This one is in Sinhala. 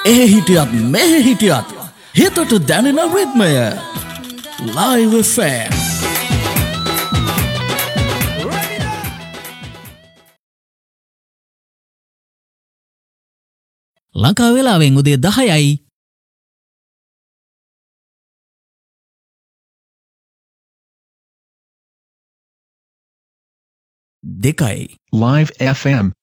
ඒ හිටියත් මෙහෙ හිටියත් හිතට දැනෙන රිද්මය Live FM. ලංකා වෙලාවෙන් උදේ 10යි. දෙකයි. Live FM